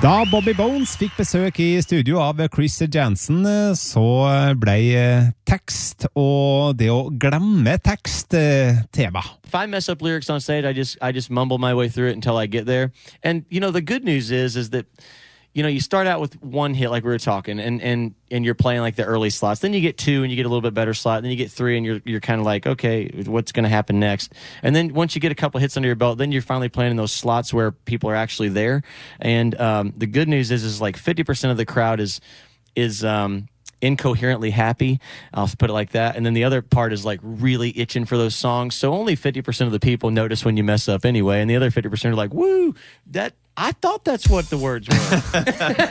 Da Bobby Bones fikk besøk i studio av Chris Jansen, så ble tekst og det å glemme tekst tema. If I mess up lyrics on stage, I just mumble my way through it until I get there. And the good news is that you start out with one hit like we were talking, and you're playing like the early slots. Then you get 2 and you get a little bit better slot. Then you get 3 and you're kind of like, okay, what's going to happen next? And then once you get a couple hits under your belt, then you're finally playing in those slots where people are actually there. And the good news is like 50% of the crowd is incoherently happy. I'll put it like that. And then the other part is like really itching for those songs. So only 50% of the people notice when you mess up anyway. And the other 50% are like, woo, I thought that's what the words were.